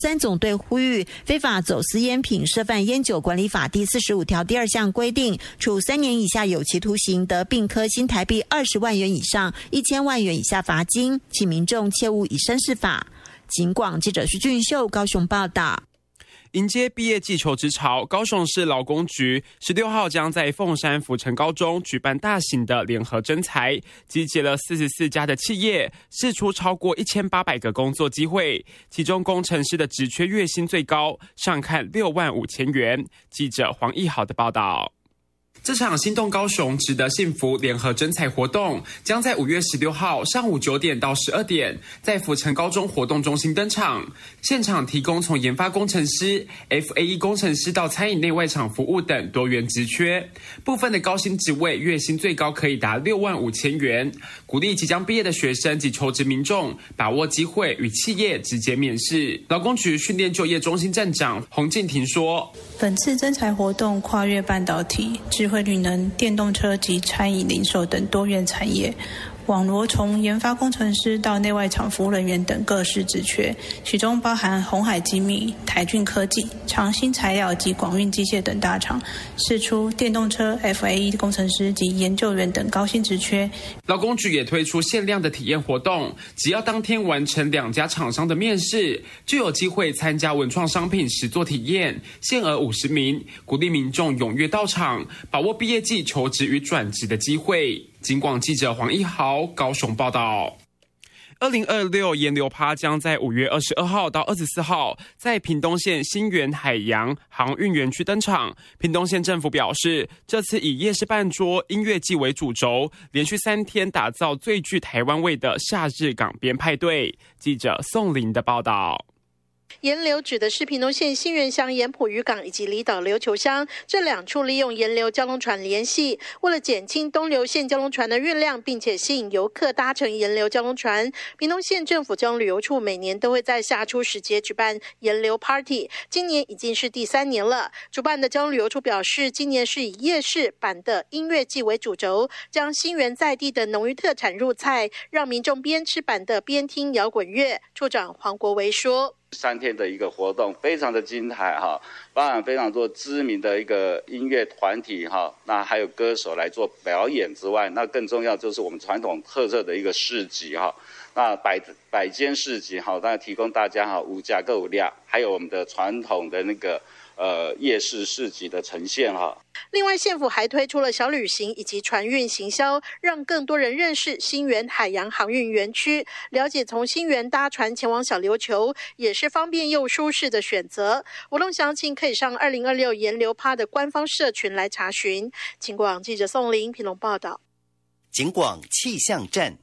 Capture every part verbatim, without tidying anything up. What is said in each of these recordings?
三总队呼吁，非法走私烟品涉犯烟酒管理法第四十五条第二项规定，处三年以下有期徒刑得并科新台币二十万元以上一千万元以下罚金，请民众切勿以身试法。警广记者徐俊秀高雄报道。 迎接毕业季求职潮，高雄市劳工局十六号将在凤山福成高中举办大型的联合征才，集结了四十四家的企业，释出超过一千八百个工作机会，其中工程师的职缺月薪最高，上看六万五千元。记者黄义豪的报道。这场心动高雄值得幸福联合征才活动将在五月十六号上午九点到十二点在府城高中活动中心登场，现场提供从研发工程师、F A E 工程师到餐饮内外场服务等多元职缺，部分的高薪职位月薪最高可以达六万五千元，鼓励即将毕业的学生及求职民众把握机会与企业直接面试。劳工局训练就业中心站长洪敬婷说， 本次征才活动跨越半导体、智慧绿能、电动车及餐饮零售等多元产业，网罗从研发工程师到内外场服务人员等各式职缺，其中包含鸿海精密、台骏科技、长兴材料及广运机械等大厂，释出电动车 F A E 工程师及研究员等高薪职缺。 劳工局也推出限量的体验活动，只要当天完成两家厂商的面试，就有机会参加文创商品实作体验，限额五十名，鼓励民众踊跃到场，把握毕业季求职与转职的机会。警广记者黄一豪高雄报道。二零二六盐流趴将在五月二十二号到二十四号在屏东县新园海洋航运园区登场。屏东县政府表示，这次以夜市办桌、音乐季为主轴，连续三天打造最具台湾味的夏日港边派对。记者宋林的报道。 盐流指的是屏东县新园乡盐埔渔港以及离岛琉球乡这两处利用盐流交通船联系，为了减轻东流线交通船的运量，并且吸引游客搭乘盐流交通船，屏东县政府交通旅游处每年都会在夏初时节举办盐流 Party， 今年已经是第三年了。主办的交通旅游处表示，今年是以夜市版的音乐季为主轴，将新园在地的农渔特产入菜，让民众边吃版的边听摇滚乐。处长黄国维说， 三天的一个活动非常的精彩哈，包含非常多知名的一个音乐团体哈，那还有歌手来做表演之外，那更重要就是我们传统特色的一个市集哈，那百百间市集哈，那提供大家哈无价购量，还有我们的传统的那个呃夜市市集的呈现哈。 另外，县府还推出了小旅行以及船运行销，让更多人认识新园海洋航运园区，了解从新园搭船前往小琉球也是方便又舒适的选择。活动详情可以上二零二六盐流趴的官方社群来查询。警广记者宋林屏东报道。 警广气象站。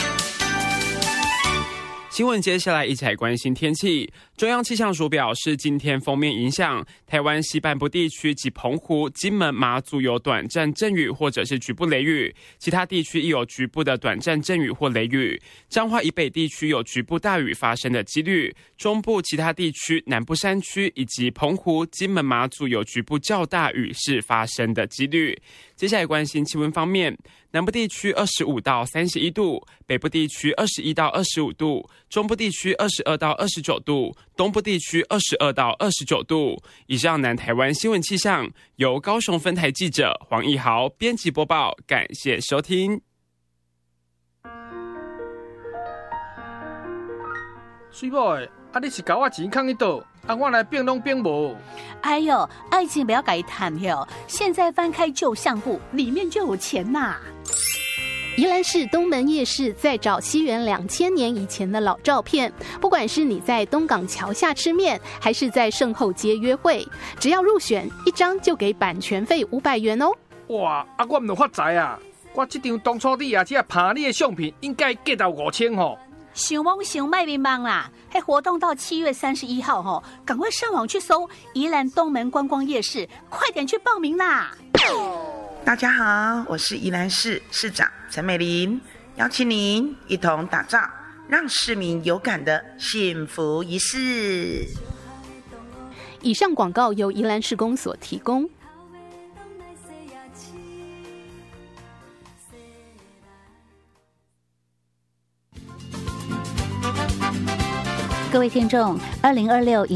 新闻接下来一起来关心天气。中央气象署表示，今天锋面影响台湾西半部地区及澎湖、金门、马祖有短暂阵雨或者是局部雷雨，其他地区亦有局部的短暂阵雨或雷雨。彰化以北地区有局部大雨发生的几率，中部其他地区、南部山区以及澎湖、金门、马祖有局部较大雨势发生的几率。接下来关心气温方面，南部地区二十五到三十一度，北部地区二十一到二十五度，中部地区二十二到二十九度，东部地区二十二到二十九度。以上南台湾新闻气象由高雄分台记者黄义豪编辑播报，感谢收听。 水某的，啊你是交我钱放去倒？啊我来变拢变无。 哎呦，爱情不要改谈哟！现在翻开旧相簿，里面就有钱呐。 宜兰市东门夜市在找西元两千年以前的老照片，不管是你在东港桥下吃面，还是在圣后街约会，只要入选一张就给版权费五百元哦。 哇，啊我唔能发财啊！我这张当初你也只拍你的相片，应该价到五千吼。 想梦想卖面忙啦！还活动到七月三十一号吼，赶快上网去搜宜兰东门观光夜市，快点去报名啦！ 大家好，我是宜兰市市长陈美玲，邀请您一同打造让市民有感的幸福仪式。 以上广告由宜兰市公所提供。各各位听众，二零二六